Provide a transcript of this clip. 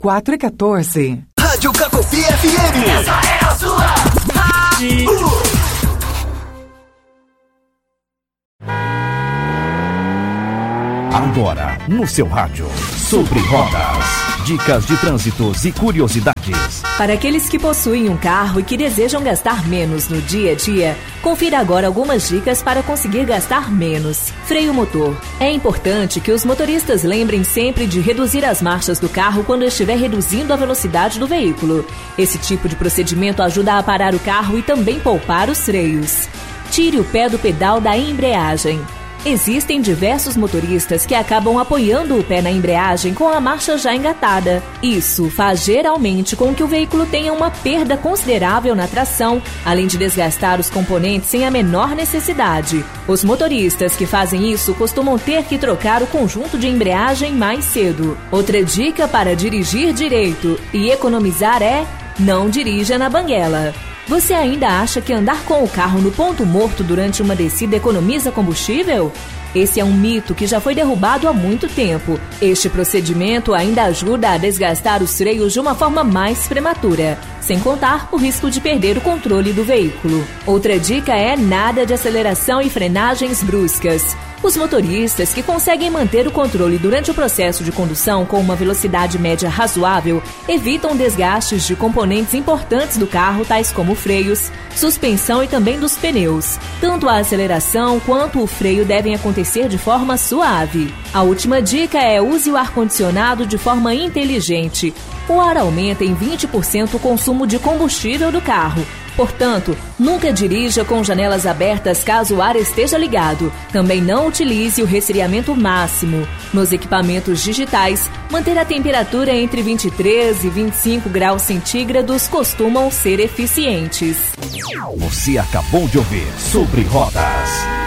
4h14. Rádio Cacofia FM. Essa é a sua rádio. Agora, no seu rádio, Sobre Rodas. Dicas de trânsitos e curiosidades. Para aqueles que possuem um carro e que desejam gastar menos no dia a dia, confira agora algumas dicas para conseguir gastar menos. Freio motor. É importante que os motoristas lembrem sempre de reduzir as marchas do carro quando estiver reduzindo a velocidade do veículo. Esse tipo de procedimento ajuda a parar o carro e também poupar os freios. Tire o pé do pedal da embreagem. Existem diversos motoristas que acabam apoiando o pé na embreagem com a marcha já engatada. Isso faz geralmente com que o veículo tenha uma perda considerável na tração, além de desgastar os componentes sem a menor necessidade. Os motoristas que fazem isso costumam ter que trocar o conjunto de embreagem mais cedo. Outra dica para dirigir direito e economizar é: não dirija na banguela. Você ainda acha que andar com o carro no ponto morto durante uma descida economiza combustível? Esse é um mito que já foi derrubado há muito tempo. Este procedimento ainda ajuda a desgastar os freios de uma forma mais prematura, sem contar o risco de perder o controle do veículo. Outra dica é nada de aceleração e frenagens bruscas. Os motoristas que conseguem manter o controle durante o processo de condução com uma velocidade média razoável evitam desgastes de componentes importantes do carro, tais como freios, suspensão e também dos pneus. Tanto a aceleração quanto o freio devem acontecer de forma suave. A última dica é: use o ar-condicionado de forma inteligente. O ar aumenta em 20% o consumo de combustível do carro. Portanto, nunca dirija com janelas abertas caso o ar esteja ligado. Também não utilize o resfriamento máximo. Nos equipamentos digitais, manter a temperatura entre 23 e 25 graus centígrados costumam ser eficientes. Você acabou de ouvir Sobre Rodas.